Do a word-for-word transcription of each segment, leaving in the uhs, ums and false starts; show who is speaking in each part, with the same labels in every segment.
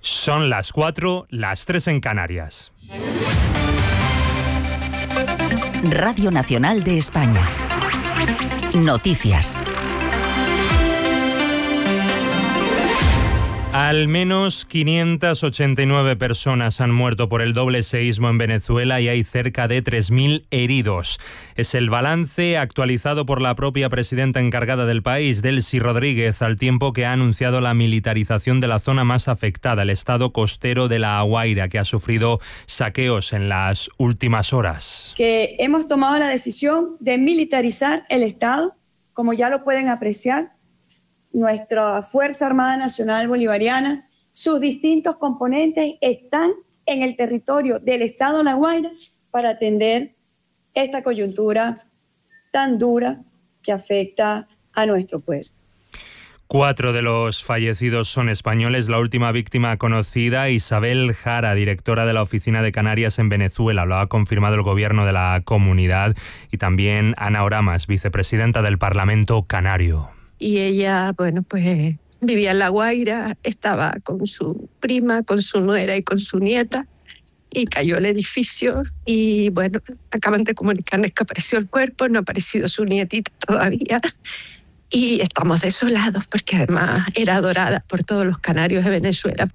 Speaker 1: Son las cuatro, las tres en Canarias.
Speaker 2: Radio Nacional de España. Noticias.
Speaker 1: Al menos quinientas ochenta y nueve personas han muerto por el doble seísmo en Venezuela y hay cerca de tres mil heridos. Es el balance actualizado por la propia presidenta encargada del país, Delcy Rodríguez, al tiempo que ha anunciado la militarización de la zona más afectada, el estado costero de La Guaira, que ha sufrido saqueos en las últimas horas.
Speaker 3: Que hemos tomado la decisión de militarizar el estado, como ya lo pueden apreciar. Nuestra Fuerza Armada Nacional Bolivariana, sus distintos componentes están en el territorio del estado de La Guaira para atender esta coyuntura tan dura que afecta a nuestro pueblo.
Speaker 1: Cuatro de los fallecidos son españoles. La última víctima conocida, Isabel Jara, directora de la Oficina de Canarias en Venezuela, lo ha confirmado el gobierno de la comunidad, y también Ana Oramas, vicepresidenta del Parlamento Canario.
Speaker 4: Y ella, bueno, pues vivía en La Guaira, estaba con su prima, con su nuera y con su nieta, y cayó el edificio y, bueno, acaban de comunicarnos que apareció el cuerpo, no ha aparecido su nietita todavía, y estamos desolados porque además era adorada por todos los canarios de Venezuela.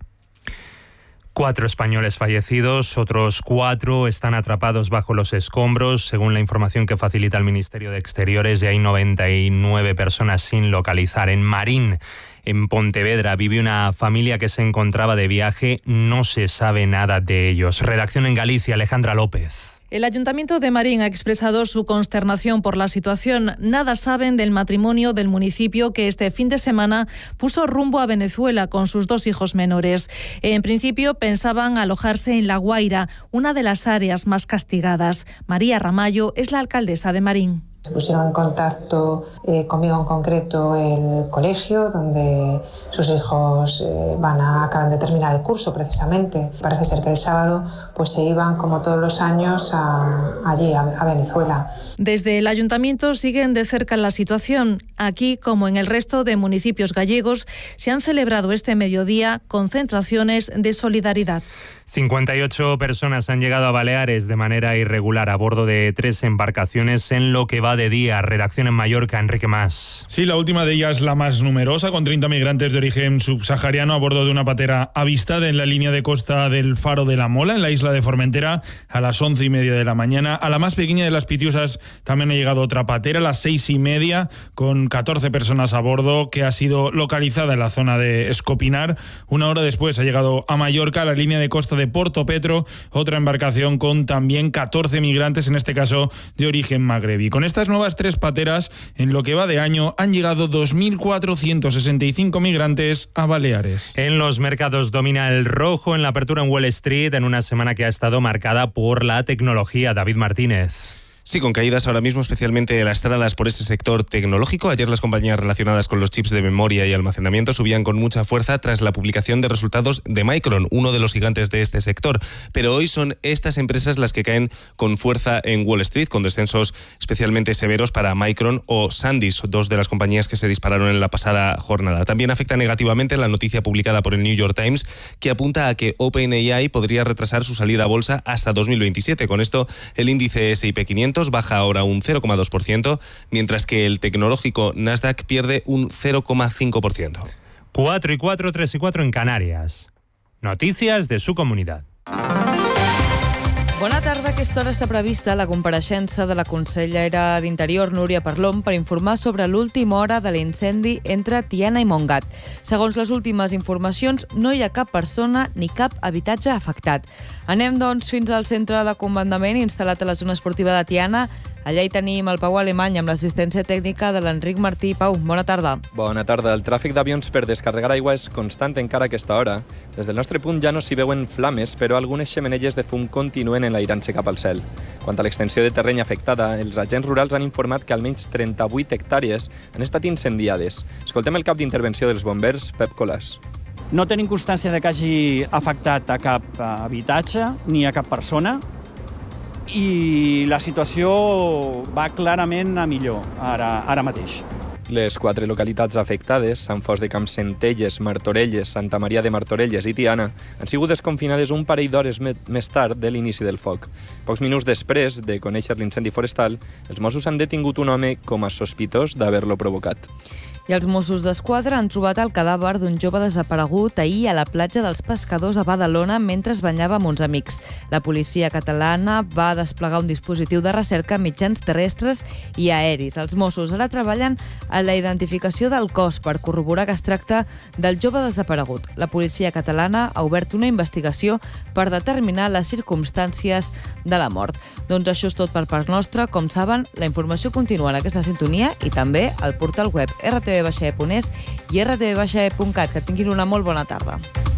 Speaker 1: Cuatro españoles fallecidos, otros cuatro están atrapados bajo los escombros. Según la información que facilita el Ministerio de Exteriores, ya hay noventa y nueve personas sin localizar. En Marín, en Pontevedra, vive una familia que se encontraba de viaje. No se sabe nada de ellos. Redacción en Galicia, Alejandra López.
Speaker 5: El Ayuntamiento de Marín ha expresado su consternación por la situación. Nada saben del matrimonio del municipio que este fin de semana puso rumbo a Venezuela con sus dos hijos menores. En principio pensaban alojarse en La Guaira, una de las áreas más castigadas. María Ramallo es la alcaldesa de Marín.
Speaker 6: Se pusieron en contacto eh, conmigo en concreto el colegio donde sus hijos eh, van a, acaban de terminar el curso precisamente. Parece ser que el sábado pues se iban como todos los años a, allí a, a Venezuela.
Speaker 5: Desde el ayuntamiento siguen de cerca la situación. Aquí, como en el resto de municipios gallegos, se han celebrado este mediodía concentraciones de solidaridad.
Speaker 1: cincuenta y ocho personas han llegado a Baleares de manera irregular a bordo de tres embarcaciones en lo que va de día. Redacción en Mallorca, Enrique Mas.
Speaker 7: Sí, la última de ellas la más numerosa, con treinta migrantes de origen subsahariano a bordo de una patera avistada en la línea de costa del Faro de la Mola, en la isla de Formentera, a las once y media de la mañana. A la más pequeña de las Pitiusas también ha llegado otra patera a las seis y media, con catorce personas a bordo, que ha sido localizada en la zona de Escopinar. Una hora después ha llegado a Mallorca, a la línea de costa de Porto Petro, otra embarcación con también catorce migrantes, en este caso de origen magrebí. Con estas nuevas tres pateras, en lo que va de año, han llegado dos mil cuatrocientos sesenta y cinco migrantes a Baleares.
Speaker 1: En los mercados domina el rojo en la apertura en Wall Street, en una semana que ha estado marcada por la tecnología. David Martínez.
Speaker 8: Sí, con caídas ahora mismo especialmente lastradas por ese sector tecnológico. Ayer las compañías relacionadas con los chips de memoria y almacenamiento subían con mucha fuerza tras la publicación de resultados de Micron, uno de los gigantes de este sector. Pero hoy son estas empresas las que caen con fuerza en Wall Street, con descensos especialmente severos para Micron o Sandisk, dos de las compañías que se dispararon en la pasada jornada. También afecta negativamente la noticia publicada por el New York Times, que apunta a que OpenAI podría retrasar su salida a bolsa hasta dos mil veintisiete. Con esto, el índice ese y pe quinientos baja ahora un cero coma dos por ciento, mientras que el tecnológico Nasdaq pierde un cero coma cinco por ciento.
Speaker 1: cuatro y cuatro, tres y cuatro en Canarias. Noticias de su comunidad.
Speaker 9: Bona tarda. A aquesta hora està prevista la compareixença de la consellera d'Interior, Núria Parlon, per informar sobre l'última hora de l'incendi entre Tiana i Montgat. Segons les últimes informacions, no hi ha cap persona ni cap habitatge afectat. Anem, doncs, fins al centre de comandament instal·lat a la zona esportiva de Tiana. Allà hi tenim el Pau Alemany amb l'assistència tècnica de l'Enric Martí. Pau, bona tarda.
Speaker 10: Bona tarda. El tràfic d'avions per descarregar aigua és constant encara a aquesta hora. Des del nostre punt ja no s'hi veuen flames, però algunes xemenelles de fum continuen enlairant-se cap al cel. Quant a l'extensió de terreny afectada, els agents rurals han informat que almenys trenta-vuit hectàrees han estat incendiades. Escoltem el cap d'intervenció dels bombers, Pep Colàs.
Speaker 11: No tenim constància de que hagi afectat a cap habitatge ni a cap persona, i la situació va clarament a millor ara, ara mateix.
Speaker 10: Les quatre localitats afectades, Sant Fos de Campsentelles, Martorelles, Santa Maria de Martorelles i Tiana, han sigut desconfinades un parell d'hores més tard de l'inici del foc. Pocs minuts després de conèixer l'incendi forestal, els Mossos han detingut un home com a sospitós d'haver-lo provocat.
Speaker 9: I els Mossos d'Esquadra han trobat el cadàver d'un jove desaparegut ahir a la platja dels Pescadors a Badalona mentre es banyava amb uns amics. La policia catalana va desplegar un dispositiu de recerca amb mitjans terrestres i aeris. Els Mossos ara treballen en la identificació del cos per corroborar que es tracta del jove desaparegut. La policia catalana ha obert una investigació per determinar les circumstàncies de la mort. Doncs això és tot per part nostra. Com saben, la informació continua en aquesta sintonia i també al portal web r t v e punt es i r t v e punt cat. Que tinguin una molt bona tarda.